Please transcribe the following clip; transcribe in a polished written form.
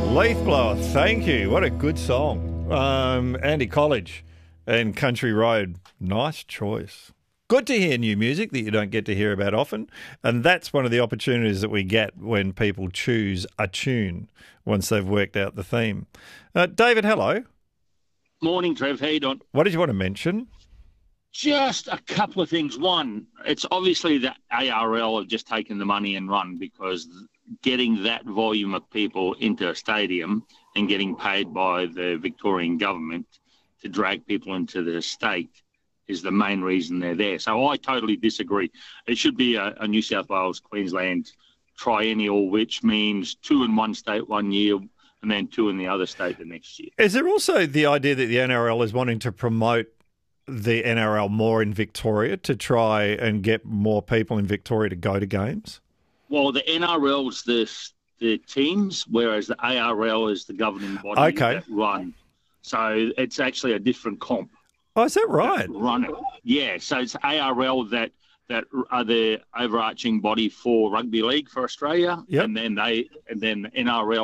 Leaf Blower, thank you. What a good song. Andy College and Country Road. Nice choice. Good to hear new music that you don't get to hear about often. And that's one of the opportunities that we get when people choose a tune once they've worked out the theme. David, hello. Morning, Trev. How you doing? What did you want to mention? Just a couple of things. One, it's obviously the ARL have just taken the money and run, because getting that volume of people into a stadium and getting paid by the Victorian government to drag people into the state is the main reason they're there. So I totally disagree. It should be a New South Wales, Queensland triennial, which means 2 in one state 1 year and then 2 in the other state the next year. Is there also the idea that the NRL is wanting to promote the NRL more in Victoria to try and get more people in Victoria to go to games? Well, the NRL's the teams, whereas the ARL is the governing body that run. So it's actually a different comp. Oh, is that right? Run it. Yeah, so it's ARL that are the overarching body for rugby league for Australia, yep. and then NRL